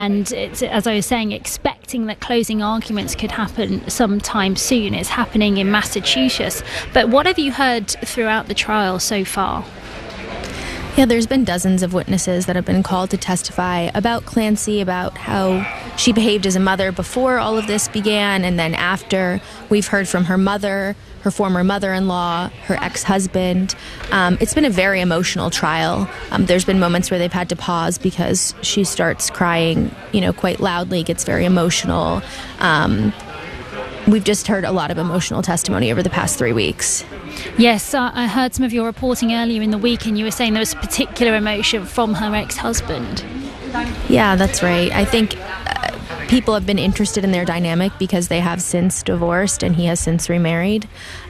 And it's, as I was saying, expecting that closing arguments could happen sometime soon. It's happening in Massachusetts. But what have you heard throughout the trial so far? Yeah, there's been dozens of witnesses that have been called to testify about Clancy, about how she behaved as a mother before all of this began and then after. We've heard from her mother, her former mother-in-law, her ex-husband. It's been a very emotional trial. There's been moments where they've had to pause because she starts crying, quite loudly, gets very emotional. We've just heard a lot of emotional testimony over the past 3 weeks. Yes, I heard some of your reporting earlier in the week, and you were saying there was a particular emotion from her ex-husband. Yeah, that's right. I think people have been interested in their dynamic because they have since divorced and he has since remarried.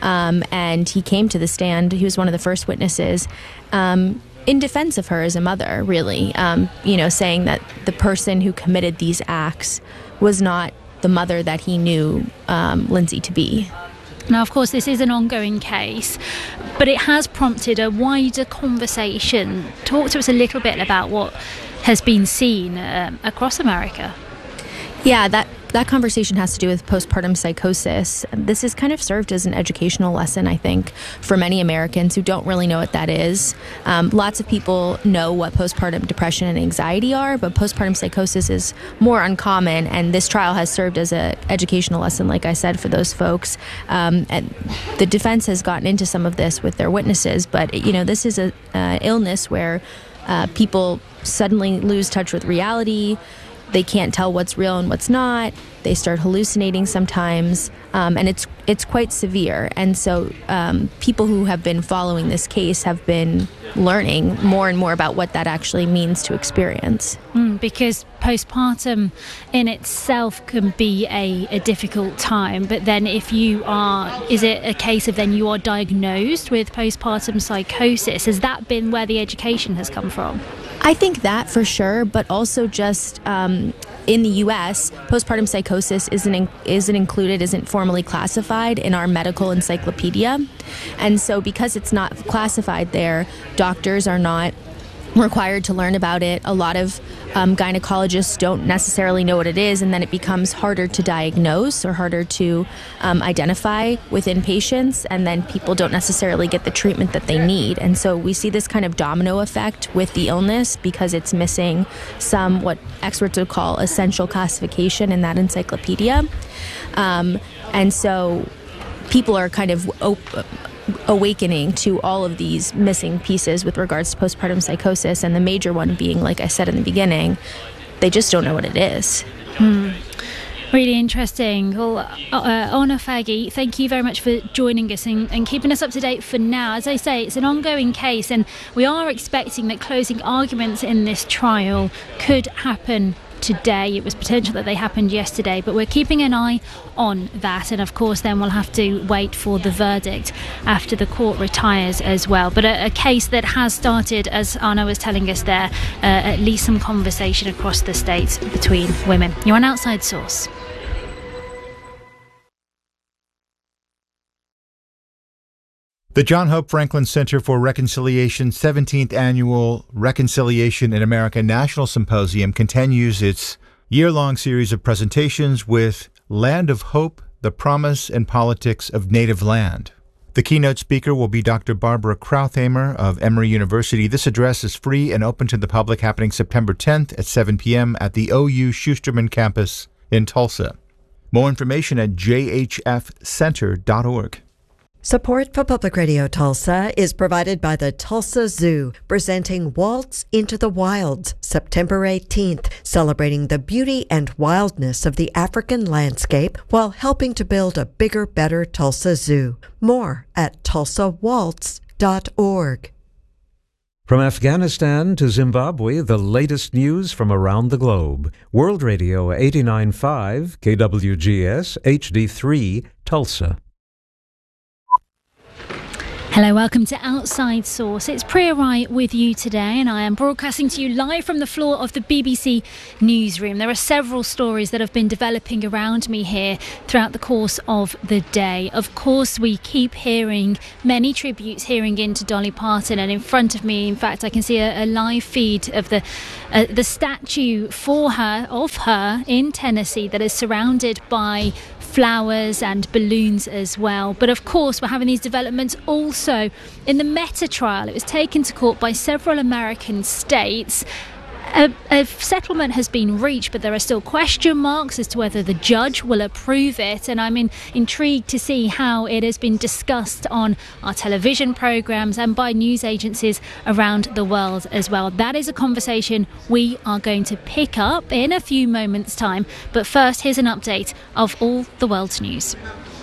And he came to the stand. He was one of the first witnesses in defense of her as a mother, really, saying that the person who committed these acts was not the mother that he knew Lindsay to be. Now, of course, this is an ongoing case, but it has prompted a wider conversation. Talk to us a little bit about what has been seen across America. Yeah, that conversation has to do with postpartum psychosis. This has kind of served as an educational lesson, I think, for many Americans who don't really know what that is. Lots of people know what postpartum depression and anxiety are, but postpartum psychosis is more uncommon, and this trial has served as an educational lesson, like I said, for those folks. And the defense has gotten into some of this with their witnesses, but, this is an illness where people suddenly lose touch with reality. They can't tell what's real and what's not. They start hallucinating sometimes, and it's quite severe. And so people who have been following this case have been learning more and more about what that actually means to experience. Because postpartum in itself can be a difficult time, but then is it a case of then you are diagnosed with postpartum psychosis? Has that been where the education has come from? I think that for sure, but also just in the U.S., postpartum psychosis isn't formally classified in our medical encyclopedia. And so because it's not classified there, doctors are not required to learn about it. A lot of gynecologists don't necessarily know what it is, and then it becomes harder to diagnose or harder to identify within patients, and then people don't necessarily get the treatment that they need. And so we see this kind of domino effect with the illness because it's missing some what experts would call essential classification in that encyclopedia. And so people are kind of awakening to all of these missing pieces with regards to postpartum psychosis, and the major one being, like I said in the beginning, they just don't know what it is. Really interesting. Well, Honor Faggy, thank you very much for joining us and keeping us up to date for now. As I say, it's an ongoing case, and we are expecting that closing arguments in this trial could happen today. It was potential that they happened yesterday, but we're keeping an eye on that, and of course then we'll have to wait for the verdict after the court retires as well. But a case that has started, as Arno was telling us there, at least some conversation across the states between women. You're on Outside Source. The John Hope Franklin Center for Reconciliation's 17th Annual Reconciliation in America National Symposium continues its year-long series of presentations with Land of Hope, the Promise and Politics of Native Land. The keynote speaker will be Dr. Barbara Krauthamer of Emory University. This address is free and open to the public, happening September 10th at 7 p.m. at the OU Schusterman campus in Tulsa. More information at jhfcenter.org. Support for Public Radio Tulsa is provided by the Tulsa Zoo, presenting Waltz into the Wilds, September 18th, celebrating the beauty and wildness of the African landscape while helping to build a bigger, better Tulsa Zoo. More at tulsawaltz.org. From Afghanistan to Zimbabwe, the latest news from around the globe. World Radio 89.5, KWGS HD3, Tulsa. Hello, welcome to Outside Source. It's Priya Rai with you today, and I am broadcasting to you live from the floor of the BBC newsroom. There are several stories that have been developing around me here throughout the course of the day. Of course, we keep hearing many tributes hearing into Dolly Parton, and in front of me, in fact, I can see a live feed of the statue of her in Tennessee that is surrounded by flowers and balloons as well. But of course, we're having these developments also in the Meta trial. It was taken to court by several American states. A settlement has been reached, but there are still question marks as to whether the judge will approve it, and I'm intrigued to see how it has been discussed on our television programmes and by news agencies around the world as well. That is a conversation we are going to pick up in a few moments' time, but first, here's an update of all the world's news.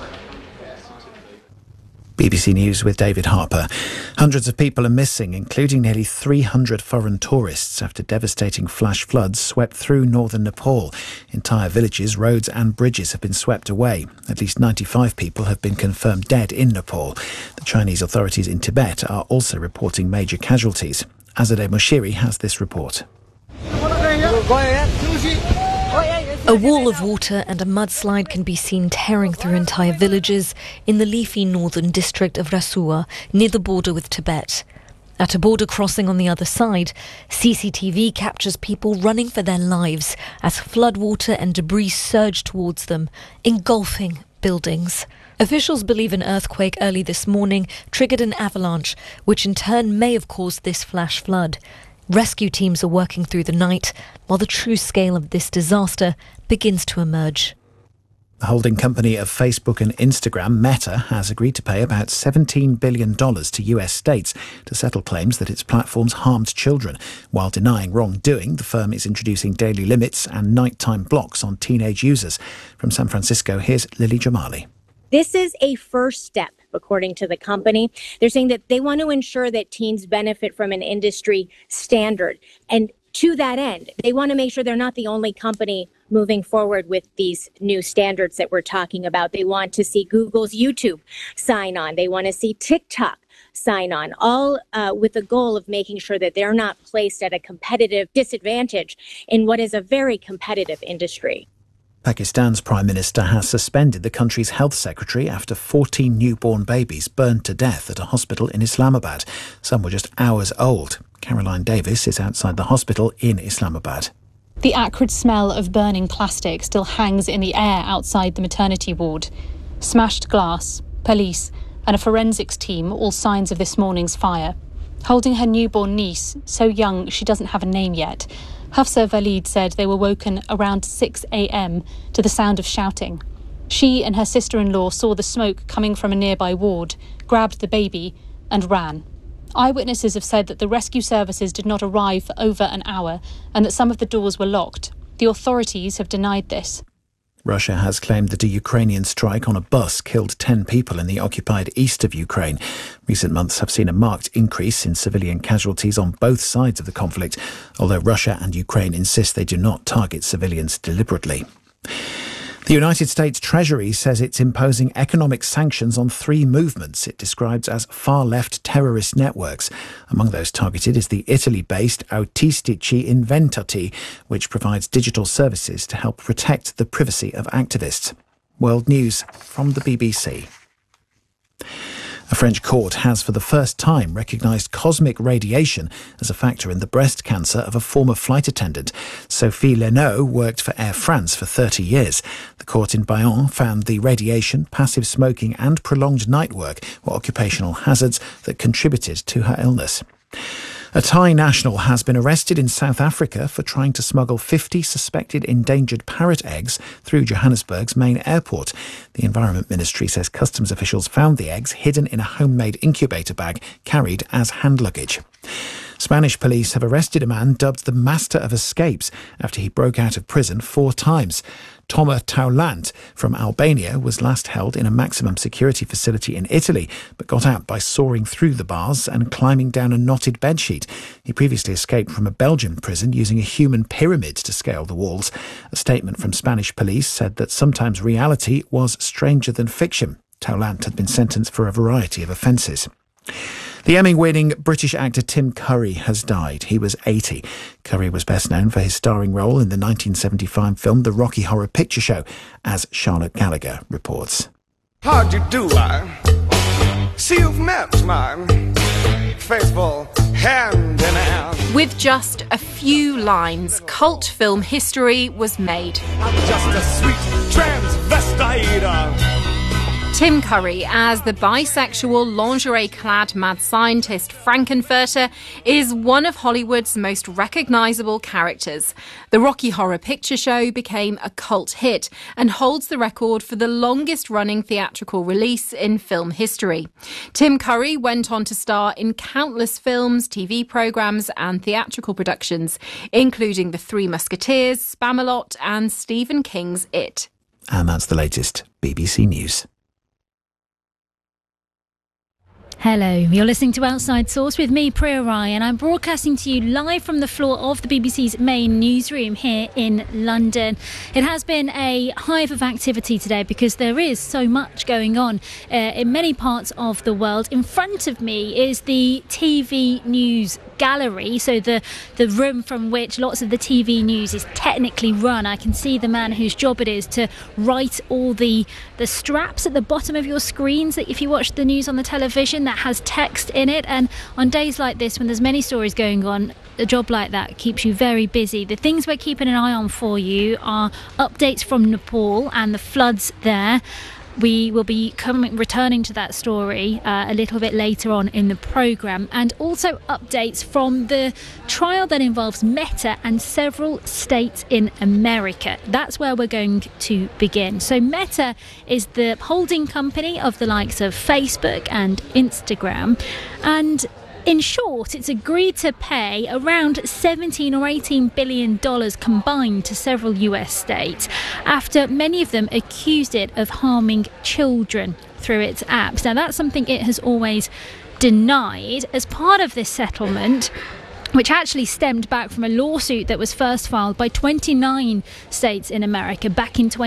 BBC News with David Harper. Hundreds of people are missing, including nearly 300 foreign tourists, after devastating flash floods swept through northern Nepal. Entire villages, roads and bridges have been swept away. At least 95 people have been confirmed dead in Nepal. The Chinese authorities in Tibet are also reporting major casualties. Azadeh Moshiri has this report. A wall of water and a mudslide can be seen tearing through entire villages in the leafy northern district of Rasuwa, near the border with Tibet. At a border crossing on the other side, CCTV captures people running for their lives as floodwater and debris surge towards them, engulfing buildings. Officials believe an earthquake early this morning triggered an avalanche, which in turn may have caused this flash flood. Rescue teams are working through the night, while the true scale of this disaster begins to emerge. The holding company of Facebook and Instagram, Meta, has agreed to pay about $17 billion to US states to settle claims that its platforms harmed children. While denying wrongdoing, the firm is introducing daily limits and nighttime blocks on teenage users. From San Francisco, here's Lily Jamali. This is a first step, according to the company. They're saying that they want to ensure that teens benefit from an industry standard. And to that end, they want to make sure they're not the only company moving forward with these new standards that we're talking about. They want to see Google's YouTube sign on. They want to see TikTok sign on, all with the goal of making sure that they're not placed at a competitive disadvantage in what is a very competitive industry. Pakistan's Prime Minister has suspended the country's health secretary after 14 newborn babies burned to death at a hospital in Islamabad. Some were just hours old. Caroline Davis is outside the hospital in Islamabad. The acrid smell of burning plastic still hangs in the air outside the maternity ward. Smashed glass, police and a forensics team, all signs of this morning's fire. Holding her newborn niece, so young she doesn't have a name yet, Hafsa Valid said they were woken around 6 a.m. to the sound of shouting. She and her sister-in-law saw the smoke coming from a nearby ward, grabbed the baby and ran. Eyewitnesses have said that the rescue services did not arrive for over an hour and that some of the doors were locked. The authorities have denied this. Russia has claimed that a Ukrainian strike on a bus killed 10 people in the occupied east of Ukraine. Recent months have seen a marked increase in civilian casualties on both sides of the conflict, although Russia and Ukraine insist they do not target civilians deliberately. The United States Treasury says it's imposing economic sanctions on 3 movements it describes as far-left terrorist networks. Among those targeted is the Italy-based Autistici Inventati, which provides digital services to help protect the privacy of activists. World News from the BBC. A French court has for the first time recognised cosmic radiation as a factor in the breast cancer of a former flight attendant. Sophie Leno worked for Air France for 30 years. The court in Bayonne found the radiation, passive smoking and prolonged night work were occupational hazards that contributed to her illness. A Thai national has been arrested in South Africa for trying to smuggle 50 suspected endangered parrot eggs through Johannesburg's main airport. The Environment Ministry says customs officials found the eggs hidden in a homemade incubator bag carried as hand luggage. Spanish police have arrested a man dubbed the Master of Escapes after he broke out of prison 4 times. Toma Taulant from Albania was last held in a maximum security facility in Italy, but got out by soaring through the bars and climbing down a knotted bedsheet. He previously escaped from a Belgian prison using a human pyramid to scale the walls. A statement from Spanish police said that sometimes reality was stranger than fiction. Taulant had been sentenced for a variety of offences. The Emmy-winning British actor Tim Curry has died. He was 80. Curry was best known for his starring role in the 1975 film The Rocky Horror Picture Show, as Charlotte Gallagher reports. How'd you do, I see you've met my faithful hand in hand. With just a few lines, cult film history was made. I'm just a sweet transvestite. Tim Curry, as the bisexual, lingerie-clad mad scientist Frankenfurter, is one of Hollywood's most recognisable characters. The Rocky Horror Picture Show became a cult hit and holds the record for the longest-running theatrical release in film history. Tim Curry went on to star in countless films, TV programmes and theatrical productions, including The Three Musketeers, Spamalot and Stephen King's It. And that's the latest BBC News. Hello, you're listening to Outside Source with me, Priya Rai, and I'm broadcasting to you live from the floor of the BBC's main newsroom here in London. It has been a hive of activity today because there is so much going on in many parts of the world. In front of me is the TV news gallery, so the room from which lots of the TV news is technically run. I can see the man whose job it is to write all the straps at the bottom of your screens that if you watch the news on the television that has text in it, and on days like this when there's many stories going on, a job like that keeps you very busy. The things we're keeping an eye on for you are updates from Nepal and the floods there. We will be returning to that story a little bit later on in the programme, and also updates from the trial that involves Meta and several states in America. That's where we're going to begin. So Meta is the holding company of the likes of Facebook and Instagram, and in short, it's agreed to pay around $17 or $18 billion combined to several US states after many of them accused it of harming children through its apps. Now, that's something it has always denied. As part of this settlement, which actually stemmed back from a lawsuit that was first filed by 29 states in America back in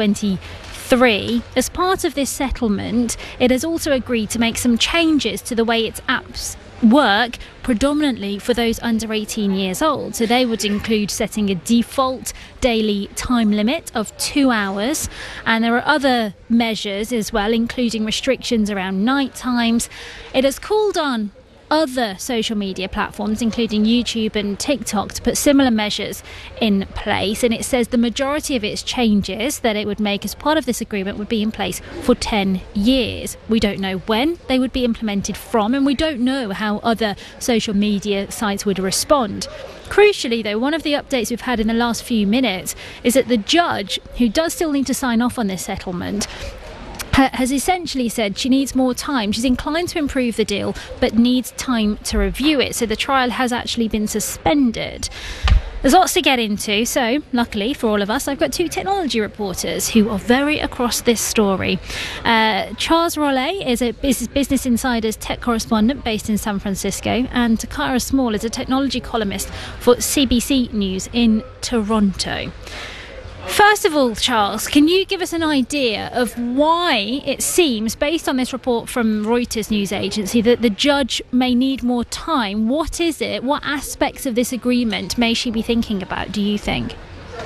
2023. As part of this settlement, it has also agreed to make some changes to the way its apps work, predominantly for those under 18 years old. So they would include setting a default daily time limit of 2 hours, and there are other measures as well, including restrictions around night times. It has called on other social media platforms, including YouTube and TikTok, to put similar measures in place, and it says the majority of its changes that it would make as part of this agreement would be in place for 10 years. We don't know when they would be implemented from, and we don't know how other social media sites would respond. Crucially, though, one of the updates we've had in the last few minutes is that the judge, who does still need to sign off on this settlement, has essentially said she needs more time. She's inclined to improve the deal, but needs time to review it. So the trial has actually been suspended. There's lots to get into, so luckily for all of us, I've got two technology reporters who are very across this story. Charles Rollet is a Business Insider's tech correspondent based in San Francisco, and Takara Small is a technology columnist for CBC News in Toronto. First of all, Charles, can you give us an idea of why it seems, based on this report from Reuters news agency, that the judge may need more time? What is it? What aspects of this agreement may she be thinking about, do you think?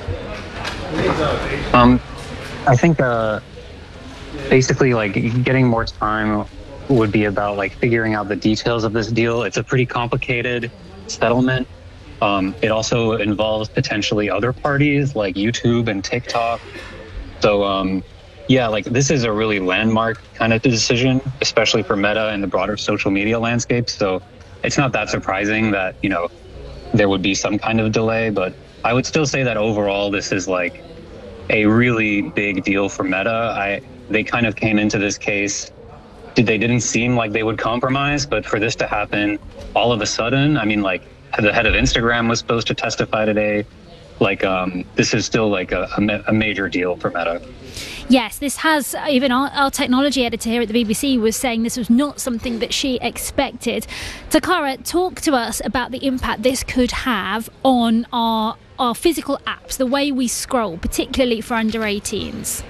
I think basically getting more time would be about figuring out the details of this deal. It's a pretty complicated settlement. It also involves potentially other parties like YouTube and TikTok. So, this is a really landmark kind of decision, especially for Meta and the broader social media landscape. So it's not that surprising that, there would be some kind of delay. But I would still say that overall, this is a really big deal for Meta. They kind of came into this case, they didn't seem like they would compromise. But for this to happen all of a sudden, the head of Instagram was supposed to testify today. This is still a major deal for Meta. Yes, this has, even our technology editor here at the BBC was saying this was not something that she expected. Takara, talk to us about the impact this could have on our physical apps, the way we scroll, particularly for under 18s.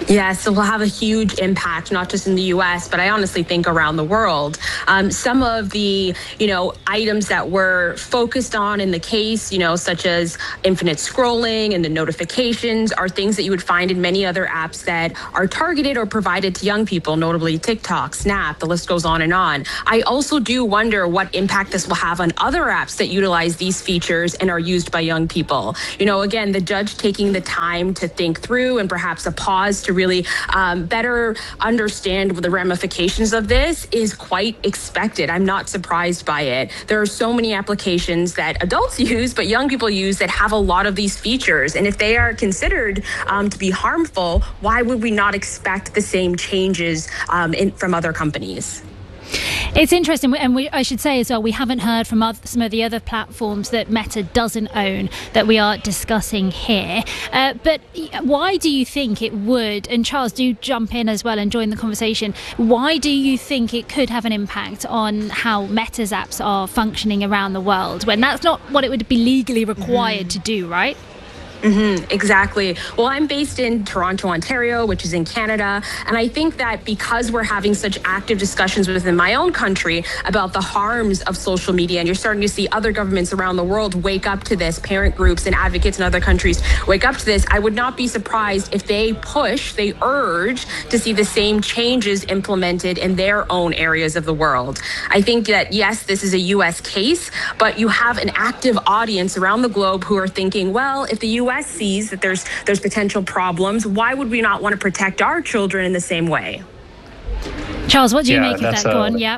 Yes, it will have a huge impact, not just in the U.S., but I honestly think around the world. Some of the, items that were focused on in the case, such as infinite scrolling and the notifications, are things that you would find in many other apps that are targeted or provided to young people, notably TikTok, Snap, the list goes on and on. I also do wonder what impact this will have on other apps that utilize these features and are used by young people. Again, the judge taking the time to think through and perhaps a pause to really better understand the ramifications of this is quite expected. I'm not surprised by it. There are so many applications that adults use, but young people use that have a lot of these features. And if they are considered to be harmful, why would we not expect the same changes from other companies? It's interesting, and I should say as well, we haven't heard from some of the other platforms that Meta doesn't own that we are discussing here. But why do you think it would, and Charles, do jump in as well and join the conversation, why do you think it could have an impact on how Meta's apps are functioning around the world, when that's not what it would be legally required to do, right? Exactly. Well, I'm based in Toronto, Ontario, which is in Canada. And I think that because we're having such active discussions within my own country about the harms of social media, and you're starting to see other governments around the world wake up to this, parent groups and advocates in other countries wake up to this, I would not be surprised if they urge to see the same changes implemented in their own areas of the world. I think that, yes, this is a U.S. case, but you have an active audience around the globe who are thinking, well, if the U.S. sees that there's potential problems, why would we not want to protect our children in the same way? Charles, what do you make of that? Go on, yeah.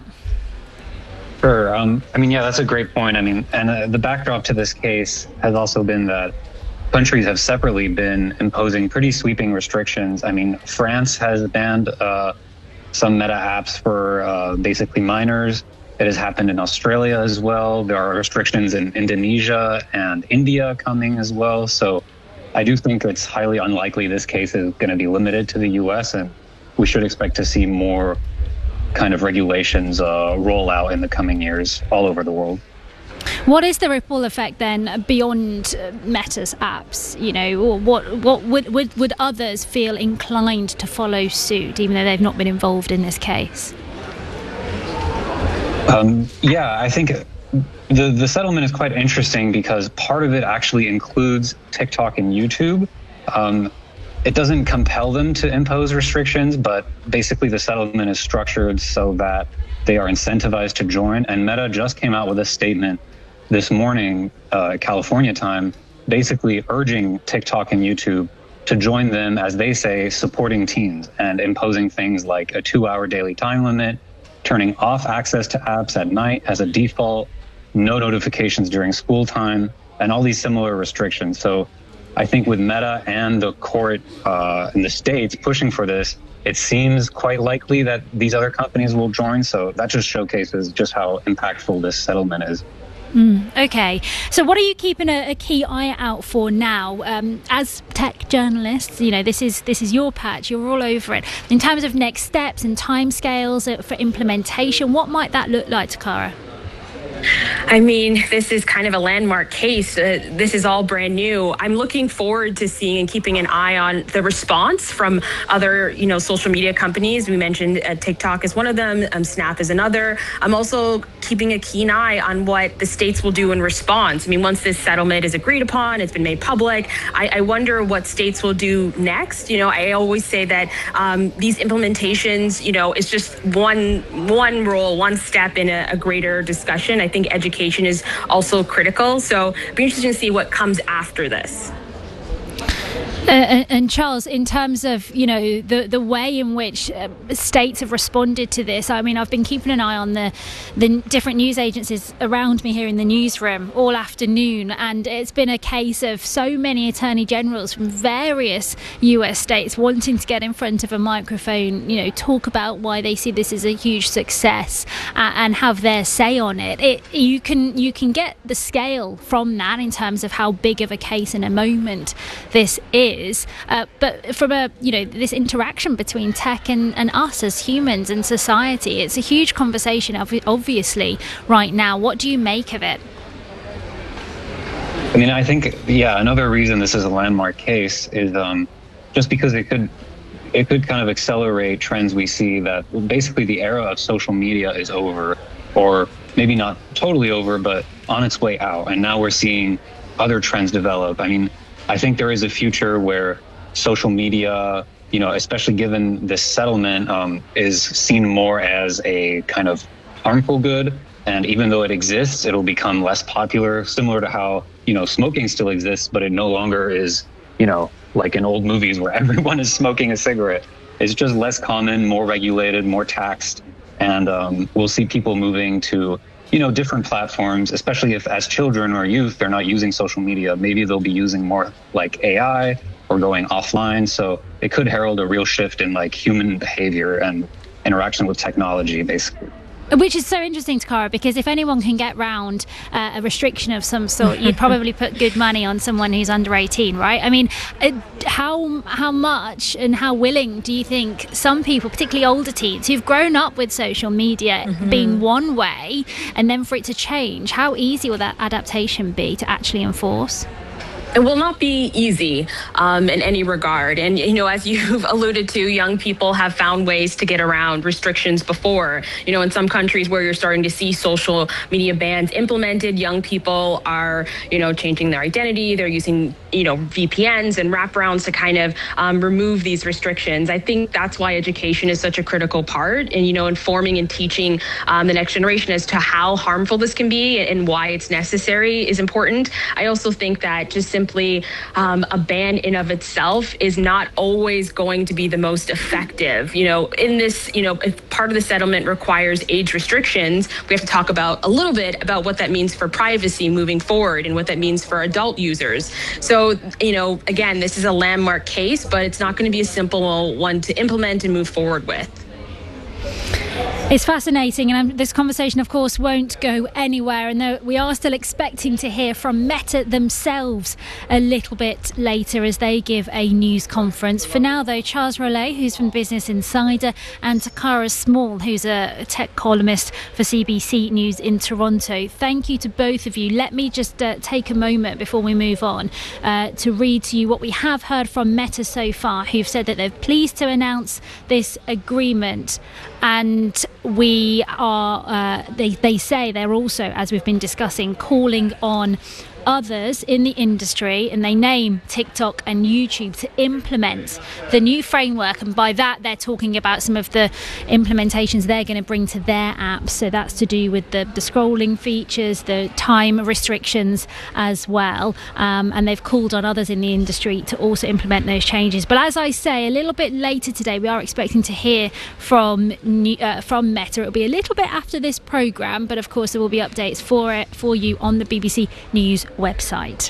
Sure. That's a great point. And the backdrop to this case has also been that countries have separately been imposing pretty sweeping restrictions. France has banned some Meta apps for basically minors. It has happened in Australia as well. There are restrictions in Indonesia and India coming as well. So I do think it's highly unlikely this case is going to be limited to the U.S. and we should expect to see more kind of regulations roll out in the coming years all over the world. What is the ripple effect then beyond Meta's apps? Or what would others feel inclined to follow suit, even though they've not been involved in this case? I think the settlement is quite interesting because part of it actually includes TikTok and YouTube. It doesn't compel them to impose restrictions, but basically the settlement is structured so that they are incentivized to join. And Meta just came out with a statement this morning, California time, basically urging TikTok and YouTube to join them, as they say, supporting teens and imposing things like a 2-hour daily time limit, turning off access to apps at night as a default, no notifications during school time, and all these similar restrictions. So I think with Meta and the court in the States pushing for this, it seems quite likely that these other companies will join. So that just showcases just how impactful this settlement is. Okay, so what are you keeping a key eye out for now? As tech journalists, this is your patch, you're all over it. In terms of next steps and timescales for implementation, what might that look like, Takara? This is kind of a landmark case. This is all brand new. I'm looking forward to seeing and keeping an eye on the response from other, social media companies. We mentioned TikTok is one of them. Snap is another. I'm also keeping a keen eye on what the states will do in response. Once this settlement is agreed upon, it's been made public, I wonder what states will do next. I always say that these implementations, is just one role, one step in a greater discussion. I think education is also critical. So it'll be interesting to see what comes after this. And Charles, in terms of, the way in which states have responded to this, I've been keeping an eye on the different news agencies around me here in the newsroom all afternoon, and it's been a case of so many attorney generals from various US states wanting to get in front of a microphone, talk about why they see this as a huge success and have their say on it. You can get the scale from that in terms of how big of a case and a moment this is. But from this interaction between tech and us as humans and society, it's a huge conversation, obviously, right now. What do you make of it? I think, another reason this is a landmark case is just because it could it could kind of accelerate trends we see that basically the era of social media is over, or maybe not totally over, but on its way out. And now we're seeing other trends develop. I mean, I think there is a future where social media, you know, especially given this settlement, is seen more as a kind of harmful good. And even though it exists, it'll become less popular, similar to how, you know, smoking still exists, but it no longer is, you know, like in old movies where everyone is smoking a cigarette. It's just less common, more regulated, more taxed. And we'll see people moving to, you know, different platforms, especially if as children or youth, they're not using social media. Maybe they'll be using more like AI or going offline. So it could herald a real shift in like human behavior and interaction with technology, basically. Which is so interesting, Takara, because if anyone can get round a restriction of some sort, you'd probably put good money on someone who's under 18, right? I mean, how much and how willing do you think some people, particularly older teens, who've grown up with social media being one way, and then for it to change, how easy will that adaptation be to actually enforce? It will not be easy in any regard. And, you know, as you've alluded to, young people have found ways to get around restrictions before. You know, in some countries where you're starting to see social media bans implemented, young people are, you know, changing their identity. They're using, you know, VPNs and wraparounds to kind of remove these restrictions. I think that's why education is such a critical part, and, you know, informing and teaching the next generation as to how harmful this can be and why it's necessary is important. I also think that just simply a ban in of itself is not always going to be the most effective. You know, in this, you know, if part of the settlement requires age restrictions, we have to talk about a little bit about what that means for privacy moving forward and what that means for adult users. So, you know, again, this is a landmark case, but it's not going to be a simple one to implement and move forward with. It's fascinating, and this conversation, of course, won't go anywhere. And we are still expecting to hear from Meta themselves a little bit later as they give a news conference. For now, though, Charles Rollet, who's from Business Insider, and Takara Small, who's a tech columnist for CBC News in Toronto. Thank you to both of you. Let me just take a moment before we move on to read to you what we have heard from Meta so far, who've said that they're pleased to announce this agreement. And we are, they say they're also, as we've been discussing, calling on others in the industry, and they name TikTok and YouTube, to implement the new framework. And by that, they're talking about some of the implementations they're going to bring to their apps. So that's to do with the scrolling features, the time restrictions as well. And they've called on others in the industry to also implement those changes. But as I say, a little bit later today, we are expecting to hear from Meta. It'll be a little bit after this programme, but of course there will be updates for you on the BBC News website.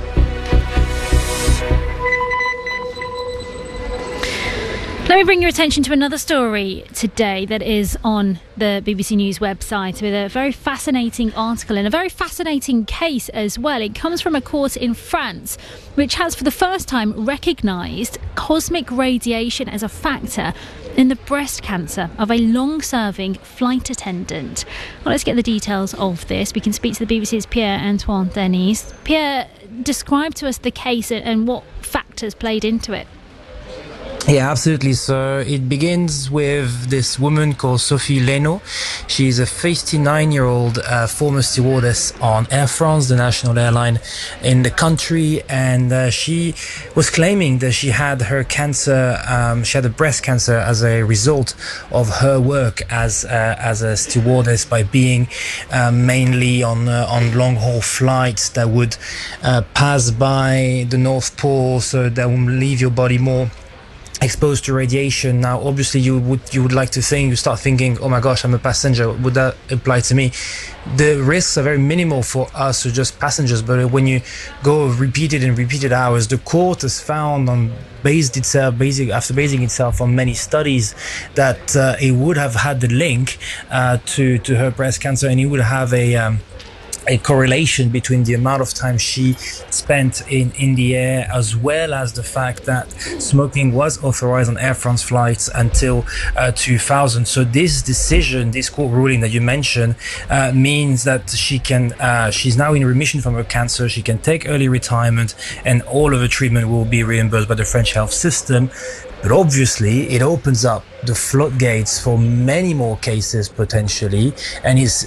Let me bring your attention to another story today that is on the BBC News website with a very fascinating article and a very fascinating case as well. It comes from a court in France which has for the first time recognised cosmic radiation as a factor in the breast cancer of a long-serving flight attendant. Well, let's get the details of this. We can speak to the BBC's Pierre-Antoine Denis. Pierre, describe to us the case and what factors played into it. Yeah, absolutely. So it begins with this woman called Sophie Leno. She's a 59-year-old former stewardess on Air France, the national airline in the country, and she was claiming that she had her cancer, she had a breast cancer as a result of her work as a stewardess, by being mainly on long-haul flights that would pass by the North Pole, so that will leave your body more exposed to radiation. Now, obviously, you would like to think, you start thinking, oh my gosh, I'm a passenger, would that apply to me? The risks are very minimal for us, or just passengers, but when you go repeated hours, the court has found, after basing itself on many studies, that it would have had the link to her breast cancer, and it would have a correlation between the amount of time she spent in the air, as well as the fact that smoking was authorized on Air France flights until 2000. So this decision, this court ruling that you mentioned, means that she's now in remission from her cancer. She can take early retirement, and all of her treatment will be reimbursed by the French health system. But obviously, it opens up the floodgates for many more cases potentially, and this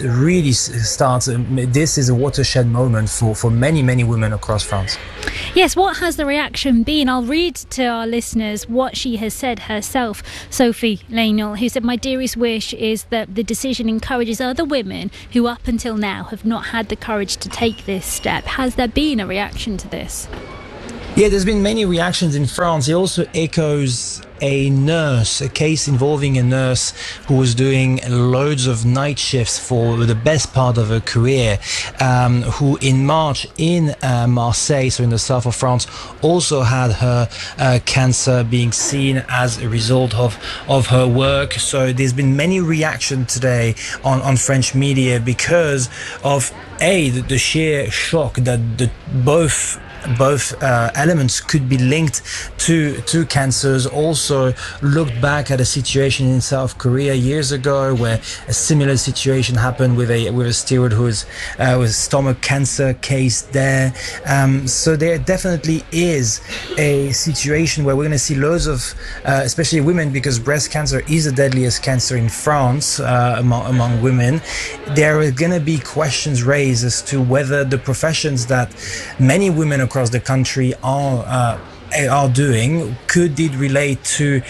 is a watershed moment for many, many women across France. Yes, what has the reaction been? I'll read to our listeners what she has said herself, Sophie Lainel, who said, "My dearest wish is that the decision encourages other women who up until now have not had the courage to take this step." Has there been a reaction to this? Yeah, there's been many reactions in France. It also echoes a case involving a nurse who was doing loads of night shifts for the best part of her career, who in March in Marseille, so in the south of France, also had her cancer being seen as a result of her work. So there's been many reactions today on French media because of the sheer shock that both elements could be linked to cancers. Also looked back at a situation in South Korea years ago where a similar situation happened with a steward who was with stomach cancer case there. So there definitely is a situation where we're going to see loads of especially women, because breast cancer is the deadliest cancer in France among women. There are going to be questions raised as to whether the professions that many women across the country are doing, could it relate to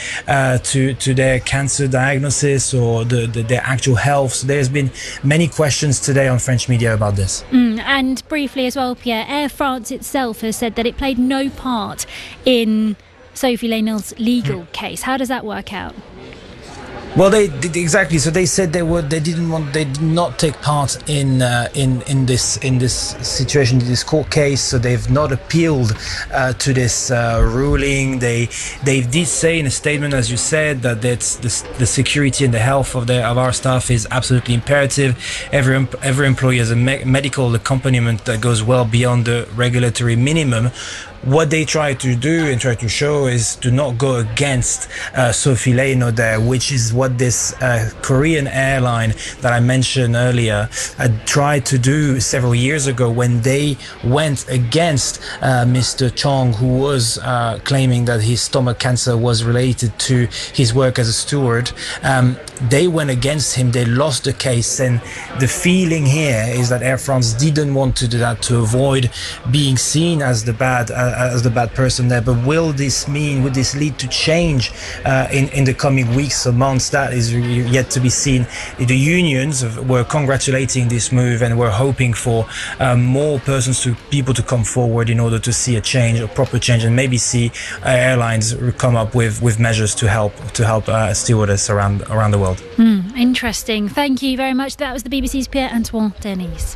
their cancer diagnosis or their actual health? So there's been many questions today on French media about this. And briefly as well, Pierre, Air France itself has said that it played no part in Sophie Lainel's legal case. How does that work out? Well, they did exactly. So they said they did not take part in this situation, in this court case. So they've not appealed to this ruling. They did say in a statement, as you said, that the security and the health of our staff is absolutely imperative. Every employee has a medical accompaniment that goes well beyond the regulatory minimum. What they try to do and try to show is to not go against Sophie Lainel there, which is what this Korean airline that I mentioned earlier tried to do several years ago when they went against Mr. Chong, who was claiming that his stomach cancer was related to his work as a steward. They went against him, they lost the case, and the feeling here is that Air France didn't want to do that to avoid being seen as the bad person there. But would this lead to change in the coming weeks or months? That is yet to be seen. The unions were congratulating this move and were hoping for more people to come forward in order to see a proper change, and maybe see airlines come up with measures to help stewardess around the world. Interesting. Thank you very much. That was the BBC's Pierre-Antoine Denis.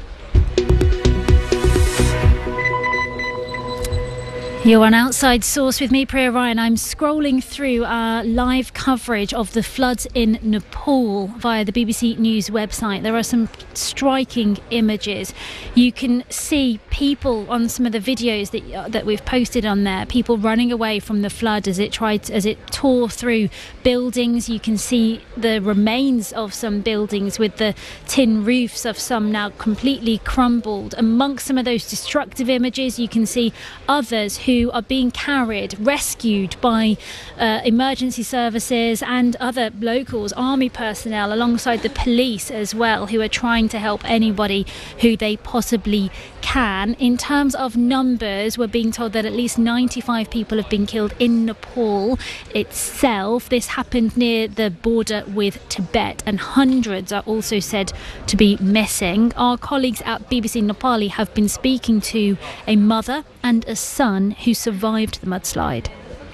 You're on Outside Source with me, Priya Ryan. I'm scrolling through our live coverage of the floods in Nepal via the BBC News website. There are some striking images. You can see people on some of the videos that we've posted on there, people running away from the flood as it tore through buildings. You can see the remains of some buildings with the tin roofs of some now completely crumbled. Amongst some of those destructive images, you can see others who are being rescued by emergency services and other locals, army personnel, alongside the police as well, who are trying to help anybody who they possibly can. In terms of numbers, we're being told that at least 95 people have been killed in Nepal itself. This happened near the border with Tibet, and hundreds are also said to be missing. Our colleagues at BBC Nepali have been speaking to a mother and a son who survived the mudslide.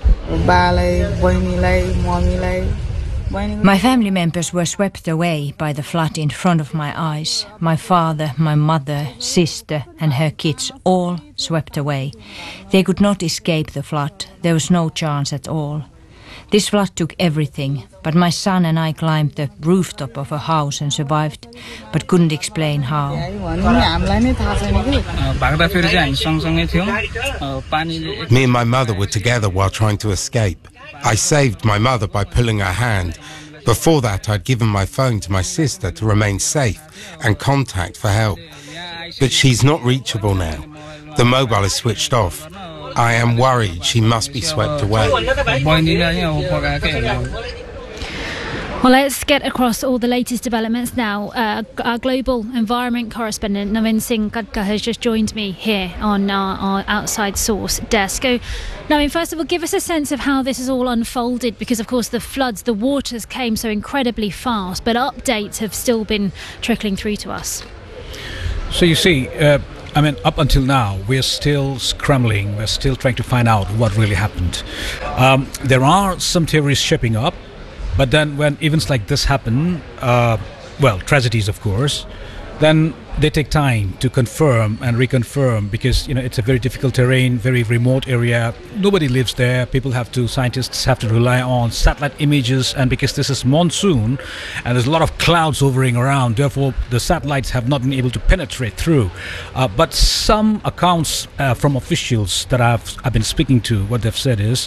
My family members were swept away by the flood in front of my eyes. My father, my mother, sister and her kids, all swept away. They could not escape the flood. There was no chance at all. This flood took everything, but my son and I climbed the rooftop of a house and survived, but couldn't explain how. Me and my mother were together while trying to escape. I saved my mother by pulling her hand. Before that, I'd given my phone to my sister to remain safe and contact for help. But she's not reachable now. The mobile is switched off. I am worried she must be swept away. Well, let's get across all the latest developments now. Our global environment correspondent, Navin Singh Khadka, has just joined me here on our Outside Source desk. So, Navin, first of all, give us a sense of how this has all unfolded, because, of course, the floods, the waters came so incredibly fast, but updates have still been trickling through to us. So you see, up until now, we're still scrambling. We're still trying to find out what really happened. There are some theories shaping up, but then when events like this happen, tragedies, of course, then they take time to confirm and reconfirm, because it's a very difficult terrain, very remote area. Nobody lives there. Scientists have to rely on satellite images, and because this is monsoon and there's a lot of clouds hovering around, therefore the satellites have not been able to penetrate through. But some accounts from officials that I've been speaking to, what they've said is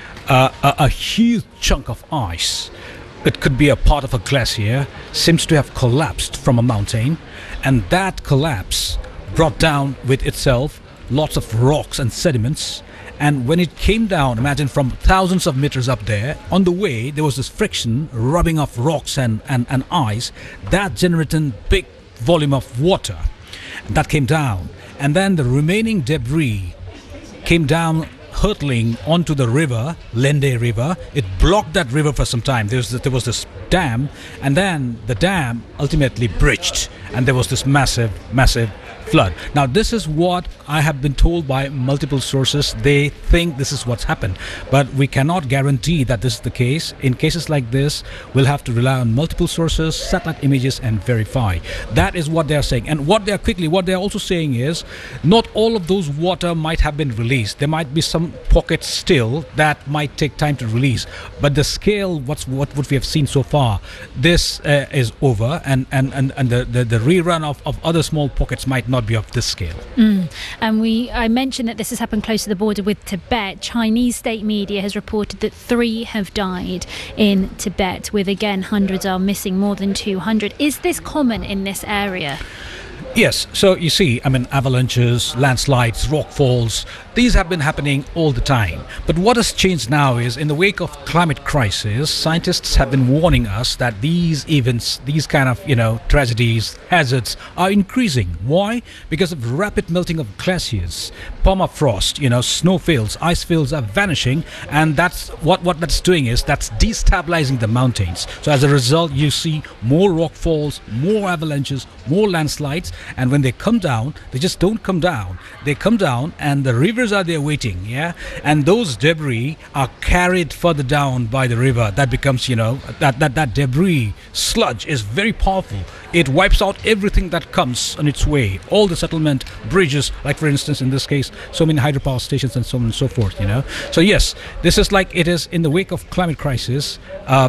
a huge chunk of ice, it could be a part of a glacier, seems to have collapsed from a mountain, and that collapse brought down with itself lots of rocks and sediments. And when it came down, imagine from thousands of meters up there, on the way there was this friction rubbing off rocks and ice that generated big volume of water that came down, and then the remaining debris came down hurtling onto the river, Lende River. It blocked that river for some time. There was this dam, and then the dam ultimately breached, and there was this massive flood. Now, this is what I have been told by multiple sources. They think this is what's happened, but we cannot guarantee that this is the case. In cases like this, we'll have to rely on multiple sources, satellite images, and verify. That is what they are saying. And what they are also saying is, not all of those water might have been released. There might be some pockets still that might take time to release. But the scale, what we have seen so far, this is over, and the rerun of other small pockets might not be of this scale. And I mentioned that this has happened close to the border with Tibet. Chinese state media has reported that 3 have died in Tibet, with again hundreds are missing, more than 200. Is this common in this area? Yes, so you see, avalanches, landslides, rock falls, these have been happening all the time. But what has changed now is, in the wake of climate crisis, scientists have been warning us that these events, these kind of, tragedies, hazards are increasing. Why? Because of rapid melting of glaciers, permafrost, snowfields, ice fields are vanishing, and that's what that's doing is that's destabilizing the mountains. So as a result, you see more rock falls, more avalanches, more landslides, and when they come down, they just don't come down. They come down, and the rivers are there waiting, and those debris are carried further down by the river. That becomes, that debris sludge is very powerful. It wipes out everything that comes on its way, all the settlement, bridges, like for instance in this case, so many hydropower stations and so on and so forth. So yes, this is like it is in the wake of climate crisis.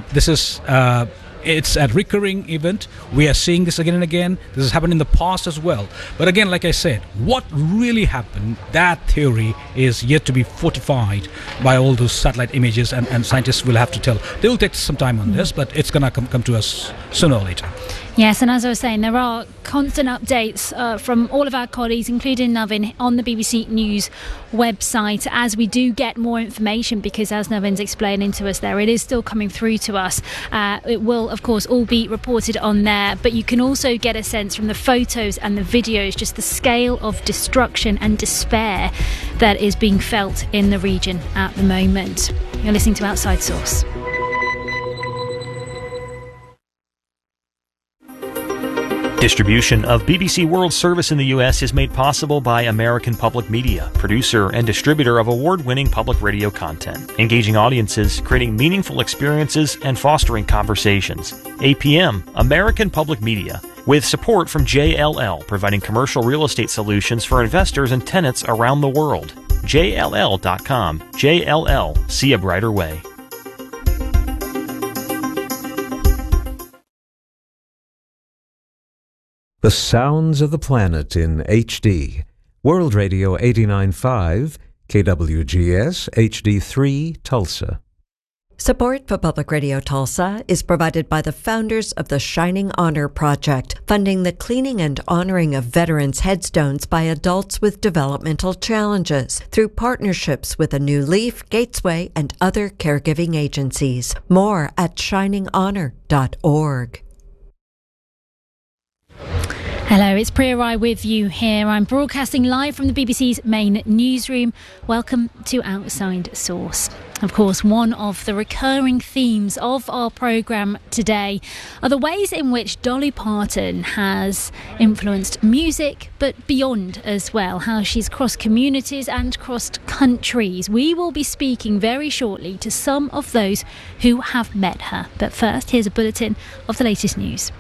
It's a recurring event. We are seeing this again and again. This has happened in the past as well. But again, like I said, what really happened, that theory is yet to be fortified by all those satellite images, and scientists will have to tell. They will take some time on this, but it's going to come to us sooner or later. Yes, and as I was saying, there are constant updates from all of our colleagues, including Navin, on the BBC News website as we do get more information, because as Navin's explaining to us there, it is still coming through to us. It will, of course, all be reported on there, but you can also get a sense from the photos and the videos, just the scale of destruction and despair that is being felt in the region at the moment. You're listening to Outside Source. Distribution of BBC World Service in the U.S. is made possible by American Public Media, producer and distributor of award-winning public radio content, engaging audiences, creating meaningful experiences, and fostering conversations. APM, American Public Media, with support from JLL, providing commercial real estate solutions for investors and tenants around the world. JLL.com. JLL, see a brighter way. The sounds of the planet in HD. World Radio 89.5, KWGS HD3, Tulsa. Support for Public Radio Tulsa is provided by the founders of the Shining Honor Project, funding the cleaning and honoring of veterans' headstones by adults with developmental challenges through partnerships with A New Leaf, Gatesway, and other caregiving agencies. More at shininghonor.org. Hello, it's Priya Rai with you here. I'm broadcasting live from the BBC's main newsroom. Welcome to Outside Source. Of course, one of the recurring themes of our programme today are the ways in which Dolly Parton has influenced music, but beyond as well, how she's crossed communities and crossed countries. We will be speaking very shortly to some of those who have met her. But first, here's a bulletin of the latest news.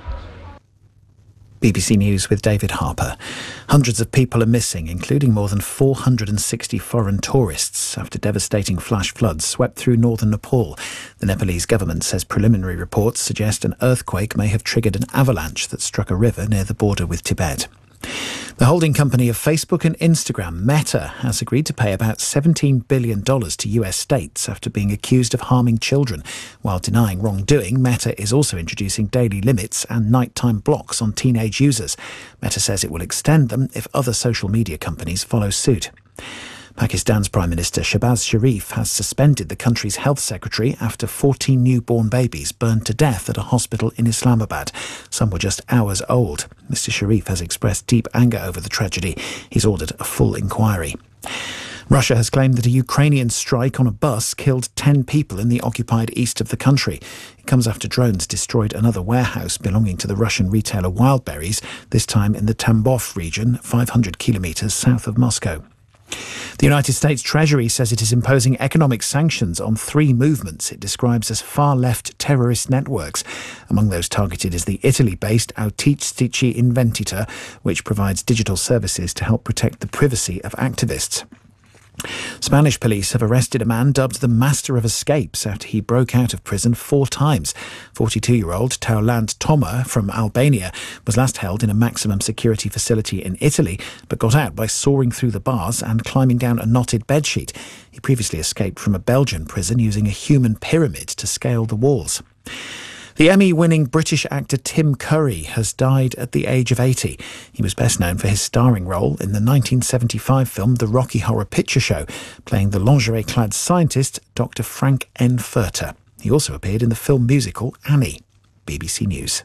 BBC News with David Harper. Hundreds of people are missing, including more than 460 foreign tourists, after devastating flash floods swept through northern Nepal. The Nepalese government says preliminary reports suggest an earthquake may have triggered an avalanche that struck a river near the border with Tibet. The holding company of Facebook and Instagram, Meta, has agreed to pay about $17 billion to US states after being accused of harming children. While denying wrongdoing, Meta is also introducing daily limits and nighttime blocks on teenage users. Meta says it will extend them if other social media companies follow suit. Pakistan's Prime Minister Shehbaz Sharif has suspended the country's health secretary after 14 newborn babies burned to death at a hospital in Islamabad. Some were just hours old. Mr. Sharif has expressed deep anger over the tragedy. He's ordered a full inquiry. Russia has claimed that a Ukrainian strike on a bus killed 10 people in the occupied east of the country. It comes after drones destroyed another warehouse belonging to the Russian retailer Wildberries, this time in the Tambov region, 500 kilometres south of Moscow. The United States Treasury says it is imposing economic sanctions on 3 movements it describes as far-left terrorist networks. Among those targeted is the Italy-based Autistici Investita, which provides digital services to help protect the privacy of activists. Spanish police have arrested a man dubbed the Master of Escapes after he broke out of prison 4 times. 42-year-old Taulant Toma from Albania was last held in a maximum security facility in Italy, but got out by soaring through the bars and climbing down a knotted bedsheet. He previously escaped from a Belgian prison using a human pyramid to scale the walls. The Emmy-winning British actor Tim Curry has died at the age of 80. He was best known for his starring role in the 1975 film The Rocky Horror Picture Show, playing the lingerie-clad scientist Dr. Frank N. Furter. He also appeared in the film musical Annie. BBC News.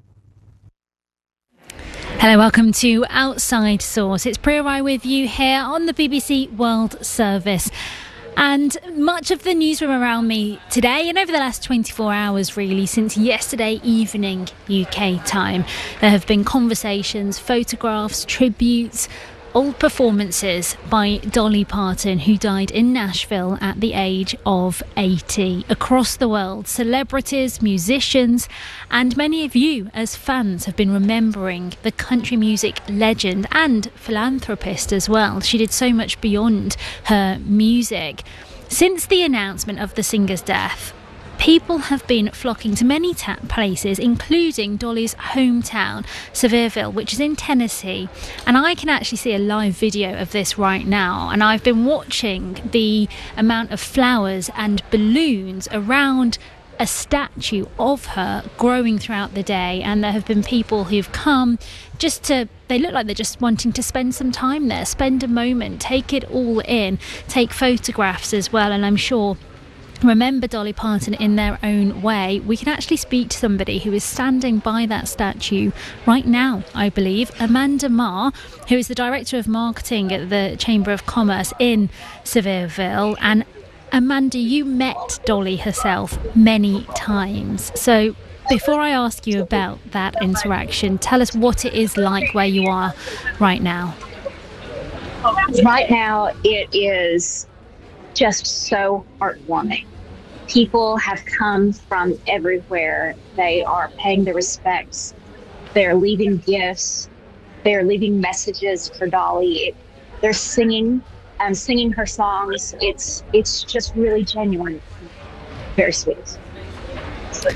Hello, welcome to Outside Source. It's Priya Rai with you here on the BBC World Service. And much of the newsroom around me today and over the last 24 hours really since yesterday evening UK time, there have been conversations, photographs, tributes, old performances by Dolly Parton, who died in Nashville at the age of 80. Across the world, celebrities, musicians, and many of you as fans have been remembering the country music legend and philanthropist as well. She did so much beyond her music. Since the announcement of the singer's death, people have been flocking to many places, including Dolly's hometown, Sevierville, which is in Tennessee. And I can actually see a live video of this right now. And I've been watching the amount of flowers and balloons around a statue of her growing throughout the day. And there have been people who've come just to, they look like they're just wanting to spend some time there, spend a moment, take it all in, take photographs as well. And I'm sure remember Dolly Parton in their own way. We can actually speak to somebody who is standing by that statue right now, I believe. Amanda Marr, who is the Director of Marketing at the Chamber of Commerce in Sevierville. And Amanda, you met Dolly herself many times. So before I ask you about that interaction, tell us what it is like where you are right now. Right now, it is just so heartwarming. People have come from everywhere. They are paying their respects. They're leaving gifts. They're leaving messages for Dolly. They're singing her songs. It's just really genuine. Very sweet.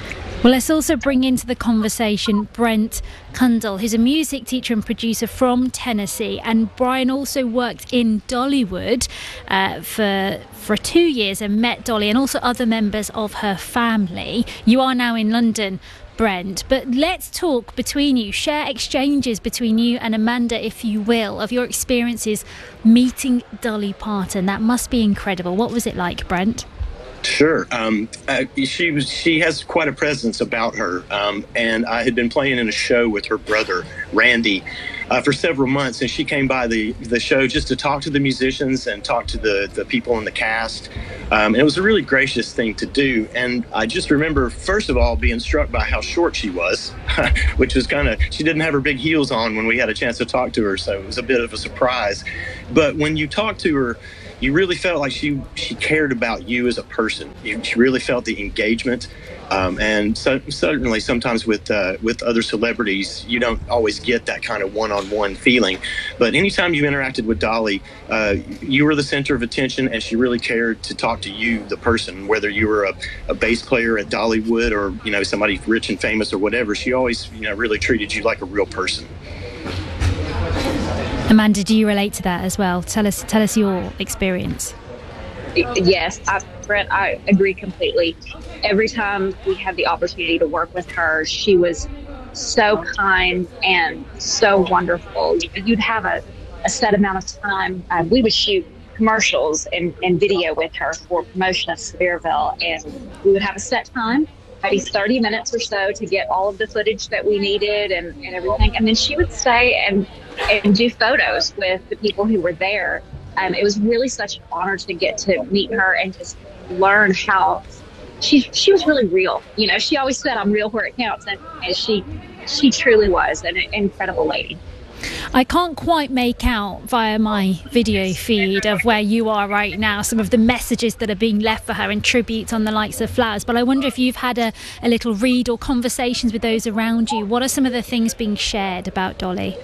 Well, let's also bring into the conversation Brent Kundal, who's a music teacher and producer from Tennessee. And Brian also worked in Dollywood for 2 years and met Dolly and also other members of her family. You are now in London, Brent, but let's talk between you, share exchanges between you and Amanda, if you will, of your experiences meeting Dolly Parton. That must be incredible. What was it like, Brent? Sure. She has quite a presence about her, and I had been playing in a show with her brother, Randy, for several months, and she came by the show just to talk to the musicians and talk to the people in the cast. And it was a really gracious thing to do. And I just remember, first of all, being struck by how short she was, which was she didn't have her big heels on when we had a chance to talk to her, so it was a bit of a surprise. But when you talk to her, you really felt like she cared about you as a person. She really felt the engagement. And certainly sometimes with other celebrities, you don't always get that kind of one-on-one feeling. But anytime you interacted with Dolly, you were the center of attention, and she really cared to talk to you, the person, whether you were a bass player at Dollywood or, somebody rich and famous or whatever. She always, really treated you like a real person. Amanda, do you relate to that as well? Tell us your experience. Yes, Brent, I agree completely. Every time we had the opportunity to work with her, she was so kind and so wonderful. You'd have a set amount of time. We would shoot commercials and video with her for promotion of Sevierville, and we would have a set time, maybe 30 minutes or so, to get all of the footage that we needed and everything. And then she would stay and do photos with the people who were there. It was really such an honor to get to meet her and just learn how she was really real. She always said, "I'm real where it counts," and she truly was an incredible lady. I can't quite make out via my video feed of where you are right now some of the messages that are being left for her in tribute on the likes of flowers, but I wonder if you've had a little read or conversations with those around you. What are some of the things being shared about Dolly?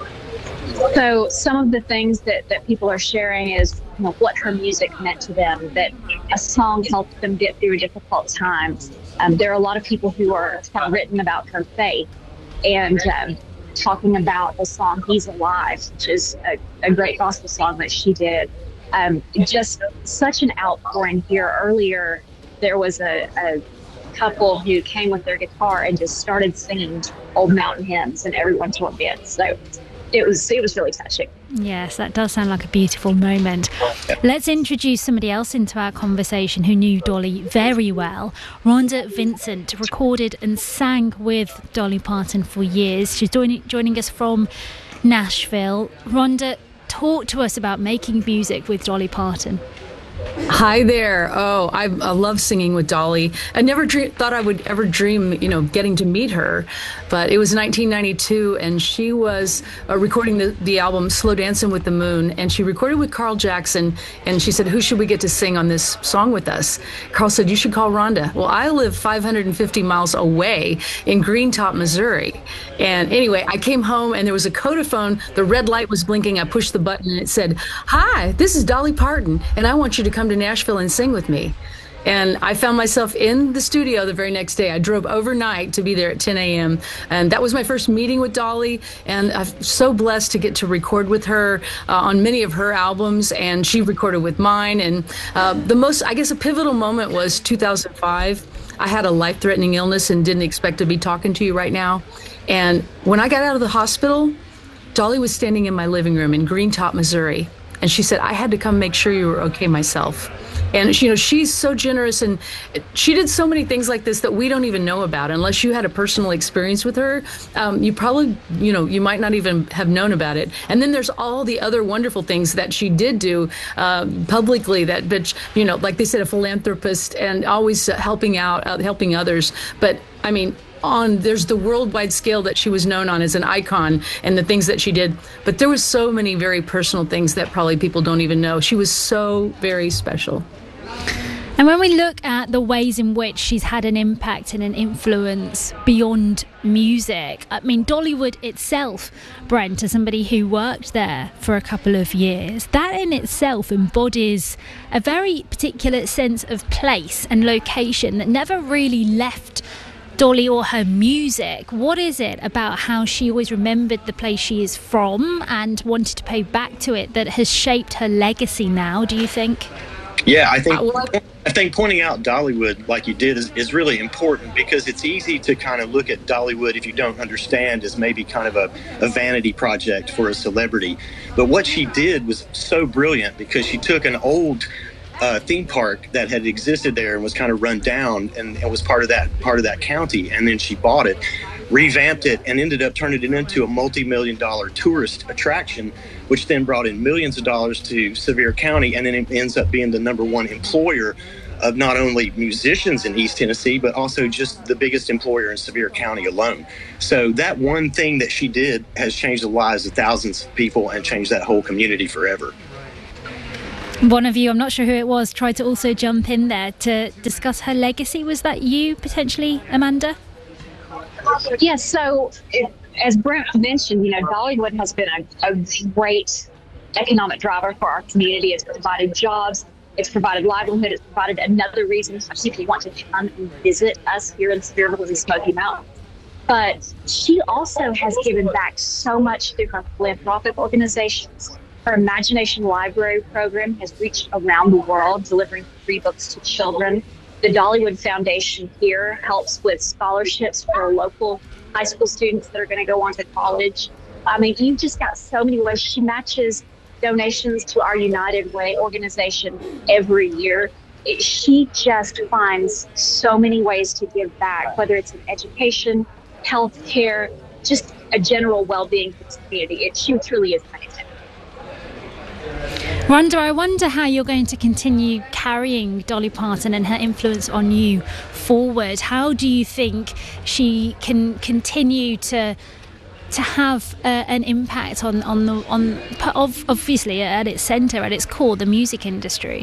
So some of the things that people are sharing is what her music meant to them, that a song helped them get through difficult times. There are a lot of people who have written about her faith and talking about the song He's Alive, which is a great gospel song that she did. Just such an outpouring here. Earlier, there was a couple who came with their guitar and just started singing old mountain hymns, and everyone joined in. So it was really touching. Yes, that does sound like a beautiful moment. Let's introduce somebody else into our conversation who knew Dolly very well. Rhonda Vincent recorded and sang with Dolly Parton for years. She's joining us from Nashville. Rhonda, talk to us about making music with Dolly Parton. Hi there. Oh, I love singing with Dolly. I never thought I would ever dream, getting to meet her. But it was 1992, and she was recording the album Slow Dancing with the Moon, and she recorded with Carl Jackson, and she said, "Who should we get to sing on this song with us?" Carl said, "You should call Rhonda." Well, I live 550 miles away in Greentop, Missouri. And anyway, I came home, and there was a Codaphone. The red light was blinking. I pushed the button, and it said, "Hi, this is Dolly Parton, and I want you to come to Nashville and sing with me." And I found myself in the studio the very next day. I drove overnight to be there at 10 a.m. And that was my first meeting with Dolly. And I'm so blessed to get to record with her on many of her albums. And she recorded with mine. And a pivotal moment was 2005. I had a life-threatening illness and didn't expect to be talking to you right now. And when I got out of the hospital, Dolly was standing in my living room in Greentop, Missouri. And she said, "I had to come make sure you were okay myself." And, she's so generous, and she did so many things like this that we don't even know about. Unless you had a personal experience with her, you probably, you might not even have known about it. And then there's all the other wonderful things that she did do publicly that, like they said, a philanthropist and always helping out, helping others. But, there's the worldwide scale that she was known on as an icon and the things that she did. But there was so many very personal things that probably people don't even know. She was so very special. And when we look at the ways in which she's had an impact and an influence beyond music, Dollywood itself, Brent, as somebody who worked there for a couple of years, that in itself embodies a very particular sense of place and location that never really left Dolly or her music. What is it about how she always remembered the place she is from and wanted to pay back to it that has shaped her legacy now, do you think? Yeah, I think pointing out Dollywood like you did is really important, because it's easy to kind of look at Dollywood, if you don't understand, as maybe kind of a vanity project for a celebrity. But what she did was so brilliant, because she took an old theme park that had existed there and was kind of run down and was part of that county, and then she bought it, revamped it, and ended up turning it into a multi-million-dollar tourist attraction, which then brought in millions of dollars to Sevier County, and then it ends up being the #1 employer of not only musicians in East Tennessee, but also just the biggest employer in Sevier County alone. So that one thing that she did has changed the lives of thousands of people and changed that whole community forever. One of you, I'm not sure who it was, tried to also jump in there to discuss her legacy. Was that you, potentially, Amanda? Yes, so as Brent mentioned, Dollywood has been a great economic driver for our community. It's provided jobs, it's provided livelihood, it's provided another reason, especially if you want to come and visit us here in Sevierville and Smoky Mountains. But she also has given back so much through her philanthropic organizations. Her Imagination Library program has reached around the world, delivering free books to children. The Dollywood Foundation here helps with scholarships for local high school students that are going to go on to college. I mean, you've just got so many ways. She matches donations to our United Way organization every year. She just finds so many ways to give back, whether it's in education, health care, just a general well-being for the community. She truly is amazing. Rhonda, I wonder how you're going to continue carrying Dolly Parton and her influence on you forward. How do you think she can continue to have an impact on obviously at its centre, at its core, the music industry?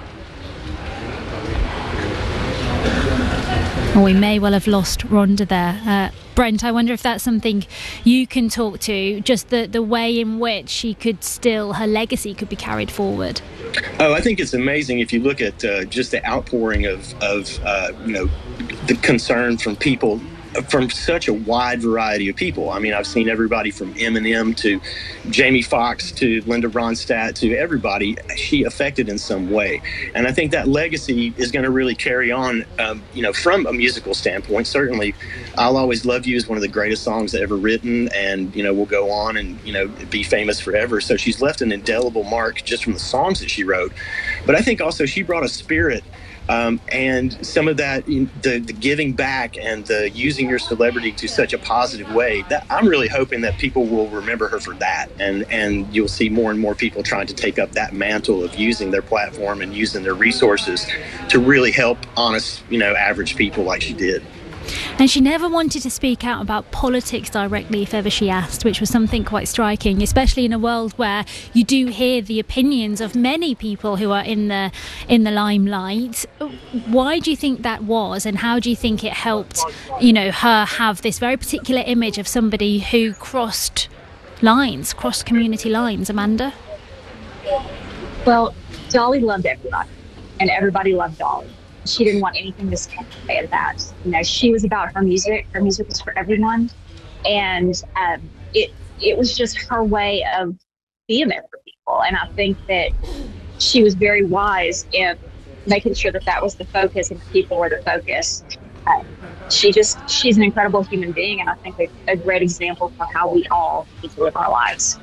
Well, we may well have lost Rhonda there. Brent, I wonder if that's something you can talk to, just the way in which her legacy could be carried forward. Oh, I think it's amazing if you look at just the outpouring of the concern from people, from such a wide variety of people. I mean, I've seen everybody from Eminem to Jamie Foxx to Linda Ronstadt to everybody she affected in some way. And I think that legacy is going to really carry on, from a musical standpoint. Certainly, I'll Always Love You is one of the greatest songs ever written, and, will go on and, be famous forever. So she's left an indelible mark just from the songs that she wrote. But I think also she brought a spirit and some of that, the giving back and the using your celebrity to such a positive way, that I'm really hoping that people will remember her for that. And you'll see more and more people trying to take up that mantle of using their platform and using their resources to really help honest, average people like she did. And she never wanted to speak out about politics directly if ever she asked, which was something quite striking, especially in a world where you do hear the opinions of many people who are in the limelight. Why do you think that was, and how do you think it helped, her have this very particular image of somebody who crossed community lines, Amanda? Well, Dolly loved everybody, and everybody loved Dolly. She didn't want anything to stand in the way of that. She was about her music. Her music was for everyone. And it was just her way of being there for people. And I think that she was very wise in making sure that was the focus and people were the focus. She's an incredible human being, and I think a great example for how we all need to live our lives.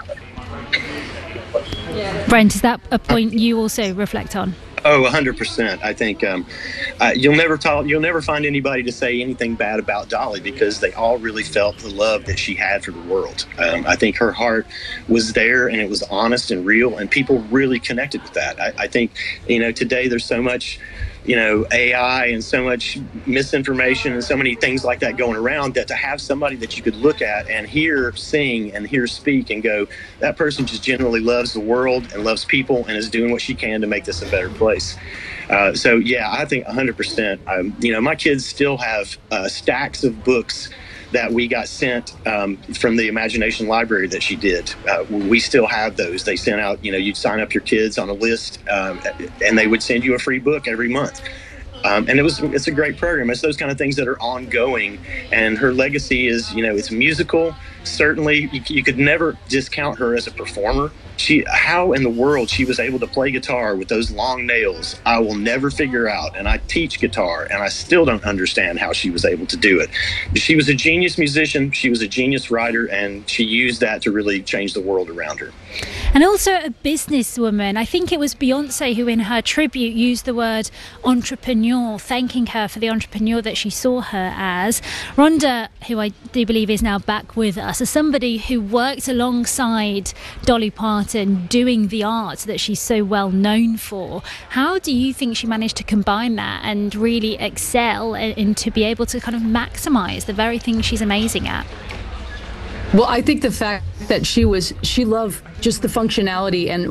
Brent, is that a point you also reflect on? Oh, 100%. I think you'll never find anybody to say anything bad about Dolly, because they all really felt the love that she had for the world. I think her heart was there, and it was honest and real, and people really connected with that. I think, today there's so much, AI and so much misinformation and so many things like that going around, that to have somebody that you could look at and hear sing and hear speak and go, that person just genuinely loves the world and loves people and is doing what she can to make this a better place. So yeah, I think 100%. My kids still have stacks of books that we got sent from the Imagination Library that she did. We still have those. They sent out, you'd sign up your kids on a list, and they would send you a free book every month. And it's a great program. It's those kind of things that are ongoing. And her legacy is, it's musical. Certainly, you could never discount her as a performer. How in the world she was able to play guitar with those long nails, I will never figure out. And I teach guitar, and I still don't understand how she was able to do it. She was a genius musician. She was a genius writer, and she used that to really change the world around her. And also a businesswoman. I think it was Beyonce who in her tribute used the word entrepreneur, thanking her for the entrepreneur that she saw her as. Rhonda, who I do believe is now back with us, is somebody who worked alongside Dolly Parton doing the art that she's so well known for. How do you think she managed to combine that and really excel and to be able to kind of maximise the very thing she's amazing at? Well, I think the fact that she loved just the functionality and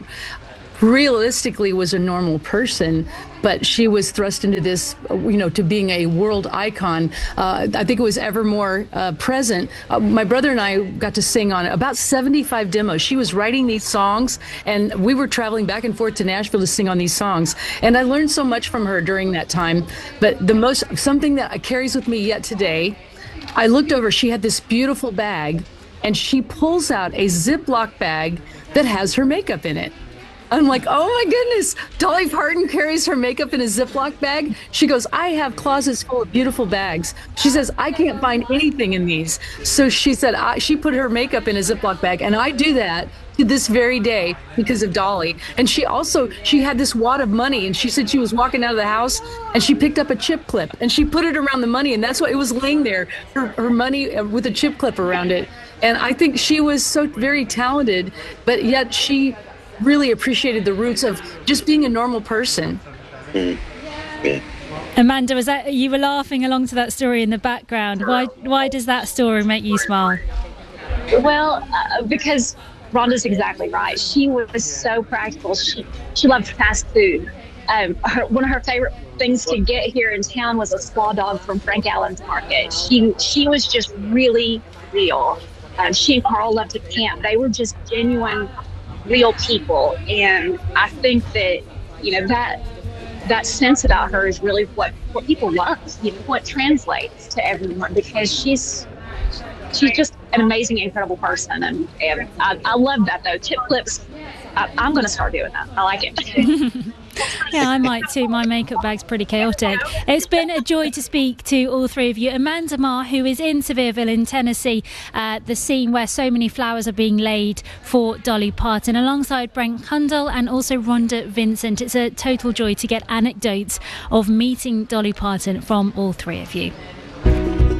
realistically was a normal person, but she was thrust into this, to being a world icon. I think it was ever more present. My brother and I got to sing on about 75 demos. She was writing these songs, and we were traveling back and forth to Nashville to sing on these songs. And I learned so much from her during that time. But something that carries with me yet today, I looked over, she had this beautiful bag, and she pulls out a Ziploc bag that has her makeup in it. I'm like, oh my goodness, Dolly Parton carries her makeup in a Ziploc bag. She goes, I have closets full of beautiful bags. She says, I can't find anything in these. So she said, she put her makeup in a Ziploc bag. And I do that to this very day because of Dolly. And she had this wad of money, and she said she was walking out of the house and she picked up a chip clip and she put it around the money. And that's why it was laying there, her money with a chip clip around it. And I think she was so very talented, but yet she really appreciated the roots of just being a normal person. Yeah. Amanda, was that you were laughing along to that story in the background? Why does that story make you smile? Well, because Rhonda's exactly right. She was so practical. She loved fast food. One of her favorite things to get here in town was a slaw dog from Frank Allen's Market. She was just really real. She and Carl loved to camp. They were just genuine, real people. And I think that, that sense about her is really what people love, what translates to everyone, because she's just an amazing, incredible person. And I love that, though. Tip clips, I'm going to start doing that. I like it. Yeah, I might too. My makeup bag's pretty chaotic. It's been a joy to speak to all three of you. Amanda Marr, who is in Sevierville in Tennessee, the scene where so many flowers are being laid for Dolly Parton, alongside Brent Kundal and also Rhonda Vincent. It's a total joy to get anecdotes of meeting Dolly Parton from all three of you.